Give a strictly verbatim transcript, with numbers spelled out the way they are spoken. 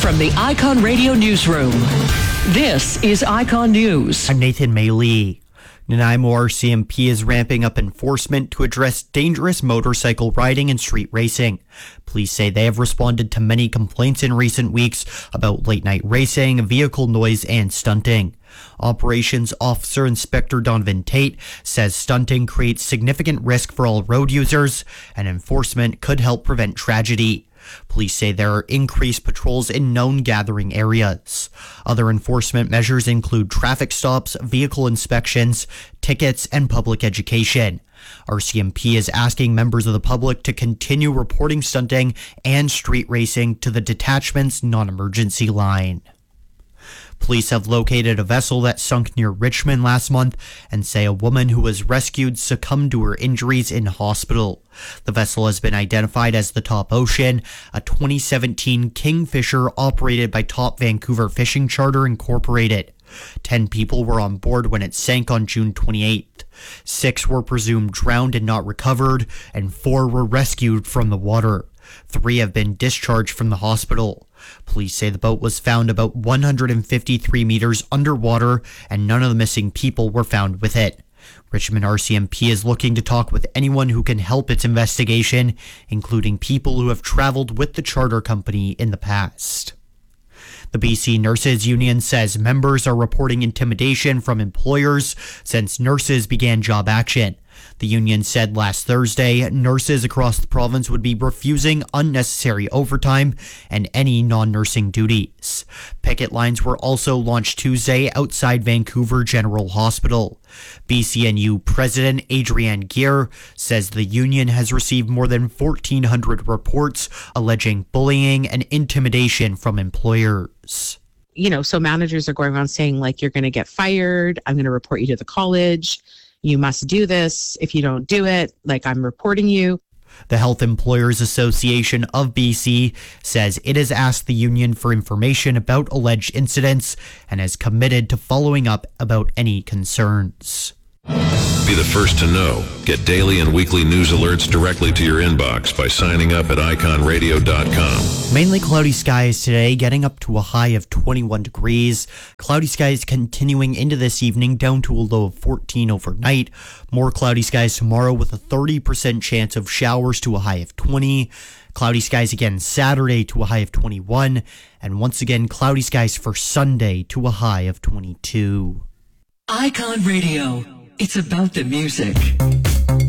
From the Icon Radio Newsroom, this is Icon News. I'm Nathan Maylee. Nanaimo R C M P is ramping up enforcement to address dangerous motorcycle riding and street racing. Police say they have responded to many complaints in recent weeks about late-night racing, vehicle noise, and stunting. Operations Officer Inspector Donovan Tate says stunting creates significant risk for all road users, and enforcement could help prevent tragedy. Police say there are increased patrols in known gathering areas. Other enforcement measures include traffic stops, vehicle inspections, tickets, and public education. R C M P is asking members of the public to continue reporting stunting and street racing to the detachment's non-emergency line. Police have located a vessel that sunk near Richmond last month and say a woman who was rescued succumbed to her injuries in hospital. The vessel has been identified as the Top Ocean, a twenty seventeen Kingfisher operated by Top Vancouver Fishing Charter Incorporated. Ten people were on board when it sank on June twenty-eighth. Six were presumed drowned and not recovered, and four were rescued from the water. Three have been discharged from the hospital. Police say the boat was found about one hundred fifty-three meters underwater, and none of the missing people were found with it. Richmond R C M P is looking to talk with anyone who can help its investigation, including people who have traveled with the charter company in the past. The B C Nurses Union says members are reporting intimidation from employers since nurses began job action. The union said last Thursday nurses across the province would be refusing unnecessary overtime and any non-nursing duties. Picket lines were also launched Tuesday outside Vancouver General Hospital. B C N U President Adrienne Gear says the union has received more than fourteen hundred reports alleging bullying and intimidation from employers. You know, so managers are going around saying, like, you're going to get fired. I'm going to report you to the college. You must do this. If you don't do it, like, I'm reporting you. The Health Employers Association of B C says it has asked the union for information about alleged incidents and has committed to following up about any concerns. Be the first to know. Get daily and weekly news alerts directly to your inbox by signing up at icon radio dot com. Mainly cloudy skies today, getting up to a high of twenty-one degrees. Cloudy skies continuing into this evening, down to a low of fourteen overnight. More cloudy skies tomorrow with a thirty percent chance of showers to a high of twenty. Cloudy skies again Saturday to a high of twenty-one. And once again, cloudy skies for Sunday to a high of twenty-two. Icon Radio. It's about the music.